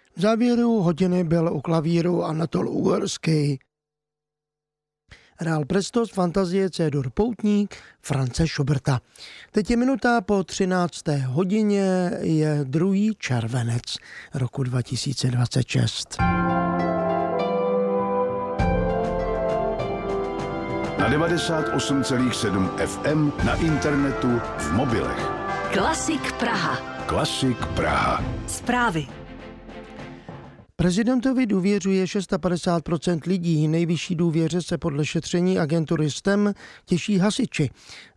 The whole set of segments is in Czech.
V závěru hodiny byl u klavíru Anatol Ugorský. Hrál Prestos, Fantazie, C-dur Poutník, France Schuberta. Teď je minuta po 13. hodině, je 2. červenec roku 2026. Na 98,7 FM, na internetu, v mobilech. Klasik Praha. Klasik Praha. Zprávy. Prezidentovi důvěřuje 650% lidí, nejvyšší důvěře se podle šetření agentury STEM těší hasiči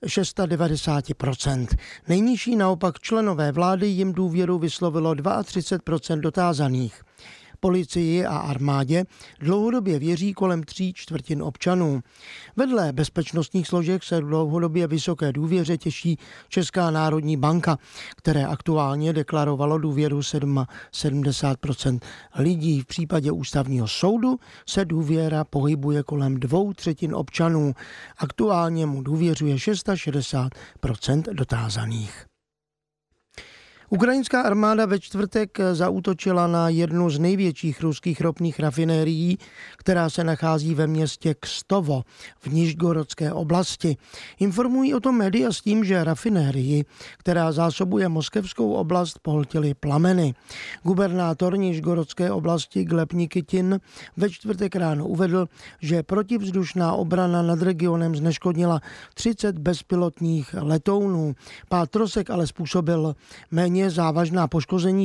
690%. Nejnižší naopak členové vlády, jim důvěru vyslovilo 32% dotázaných. Policii a armádě dlouhodobě věří kolem 3/4 občanů. Vedle bezpečnostních složek se dlouhodobě vysoké důvěře těší Česká národní banka, které aktuálně deklarovalo důvěru 77% lidí. V případě ústavního soudu se důvěra pohybuje kolem 2/3 občanů. Aktuálně mu důvěřuje 660% dotázaných. Ukrajinská armáda ve čtvrtek zaútočila na jednu z největších ruských ropných rafinérií, která se nachází ve městě Kstovo v Nižgorodské oblasti. Informují o tom média s tím, že rafinérii, která zásobuje moskevskou oblast, pohltily plameny. Gubernátor Nižgorodské oblasti Gleb Nikitin ve čtvrtek ráno uvedl, že protivzdušná obrana nad regionem zneškodnila 30 bezpilotních letounů. Pád trosek ale způsobil méně závažná poškození